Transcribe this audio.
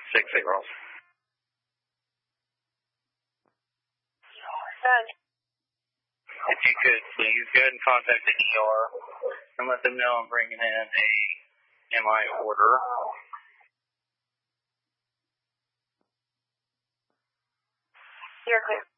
60. If you could, please go ahead and contact the ER and let them know I'm bringing in a MI order. You're clear.